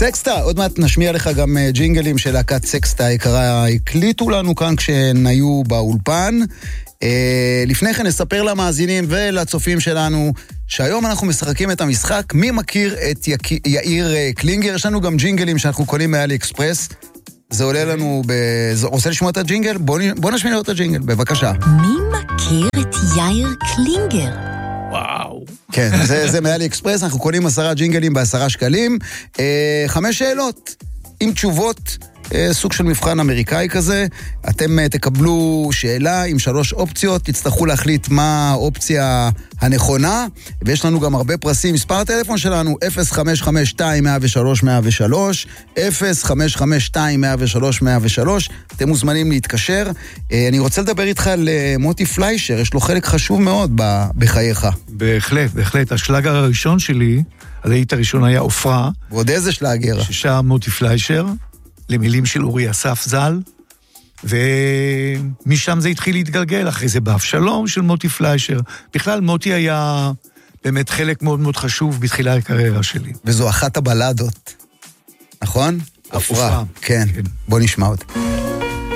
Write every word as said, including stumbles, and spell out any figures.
סקסטה, עוד מעט נשמיע לך גם ג'ינגלים של להקת סקסטה היקרה, הקליטו לנו כאן כשהן היו באולפן. לפני כן נספר למאזינים ולצופים שלנו שהיום אנחנו משחקים את המשחק מי מכיר את יאיר קלינגר. יש לנו גם ג'ינגלים שאנחנו קונים מאלי אקספרס, זה עולה לנו ב... רוצה לשמוע את הג'ינגל? בוא, בוא נשמיע את הג'ינגל, בבקשה. מי מכיר את יאיר קלינגר? וואו. כן, זה, זה מאלי אקספרס, אנחנו קונים עשרה ג'ינגלים בעשרה שקלים, אה, חמש שאלות עם תשובות, אה, סוג של מבחן אמריקאי כזה, אתם אה, תקבלו שאלה עם שלוש אופציות, תצטרכו להחליט מה האופציה הנכונה, ויש לנו גם הרבה פרסים. מספר הטלפון שלנו אפס חמש חמש שתיים אפס שלוש אפס אפס שלוש, אפס חמש חמש שתיים אפס שלוש אפס אפס שלוש, אתם מוזמנים להתקשר. אני רוצה לדבר איתך על מוטי פליישר, יש לו חלק חשוב מאוד בחייך. בהחלט, בהחלט. השלאגר הראשון שלי, הלהיט הראשון היה אופרה. ועוד איזה שלאגר? ששר מוטי פליישר, למילים של אורי אסף ז"ל, ומשם זה התחיל להתגלגל, אחרי זה באבשלום של מוטי פליישר. בכלל מוטי היה באמת חלק מאוד מאוד חשוב בתחילת הקריירה שלי. וזו אחת הבלדות, נכון? אפרה. כן, בוא נשמע אותה.